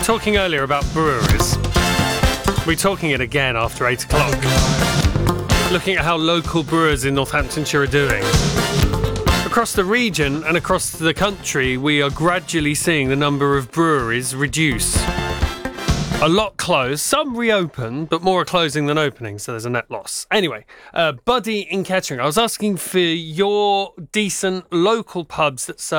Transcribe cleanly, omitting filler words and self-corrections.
talking earlier about breweries. We're talking it again after 8 o'clock. Looking at how local brewers in Northamptonshire are doing. Across the region and across the country, we are gradually seeing the number of breweries reduce. A lot close, some reopen, but more are closing than opening, so there's a net loss. Anyway, Buddy in Kettering, I was asking for your decent local pubs that serve